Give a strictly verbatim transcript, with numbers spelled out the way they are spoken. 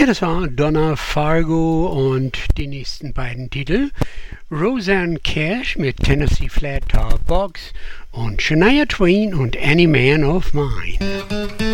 Ja, das war Donna Fargo und die nächsten beiden Titel. Roseanne Cash mit Tennessee Flat Top Box und Shania Twain und Any Man of Mine.